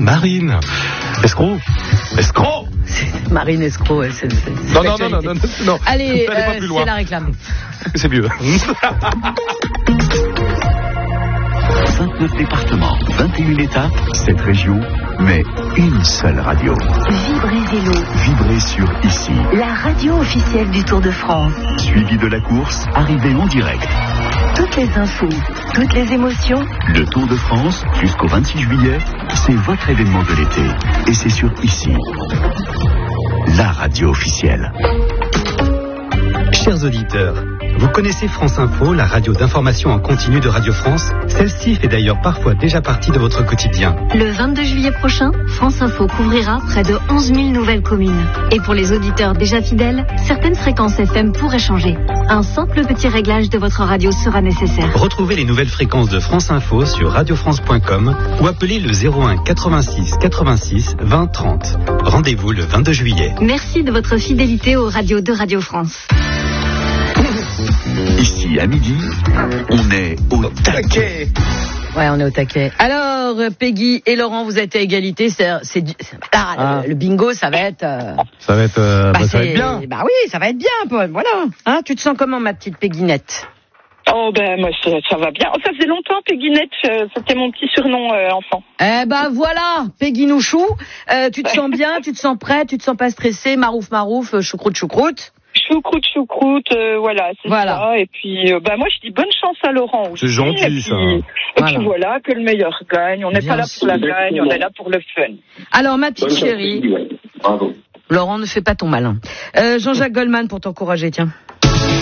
Marine. Escroc. Marine escroc. Non. Allez, c'est la réclame. C'est mieux. 29 départements, 21 étapes, 7 régions, mais une seule radio. Vibrez Vélo. Vibrez sur ici. La radio officielle du Tour de France. Suivi de la course, arrivée en direct. Toutes les infos, toutes les émotions. Le Tour de France, jusqu'au 26 juillet, c'est votre événement de l'été. Et c'est sur ici. La radio officielle. Chers auditeurs, vous connaissez France Info, la radio d'information en continu de Radio France? Celle-ci fait d'ailleurs parfois déjà partie de votre quotidien. Le 22 juillet prochain, France Info couvrira près de 11 000 nouvelles communes. Et pour les auditeurs déjà fidèles, certaines fréquences FM pourraient changer. Un simple petit réglage de votre radio sera nécessaire. Retrouvez les nouvelles fréquences de France Info sur radiofrance.com ou appelez le 01 86 86 20 30. Rendez-vous le 22 juillet. Merci de votre fidélité aux radios de Radio France. Ici, à midi, on est au taquet. Ouais, on est au taquet. Alors, Peggy et Laurent, vous êtes à égalité. Le bingo, ça va être... Ça va être bien. Bah oui, ça va être bien, Paul. Voilà. Hein, tu te sens comment, ma petite Pegginette? Oh ben moi ça va bien. Ça faisait longtemps, Pegginette, c'était mon petit surnom enfant. Eh ben voilà, Peggy Nouchou. Tu te sens bien, tu te sens prête, tu te sens pas stressée, marouf, choucroute. Choucroute, voilà, c'est ça. Et puis, moi, je dis bonne chance à Laurent aussi. C'est gentil, ça. Et puis voilà, que le meilleur gagne. On n'est pas là pour la gagne, on est là pour le fun. Alors, ma petite chérie, Laurent, ne fais pas ton malin. Jean-Jacques Goldman pour t'encourager, tiens.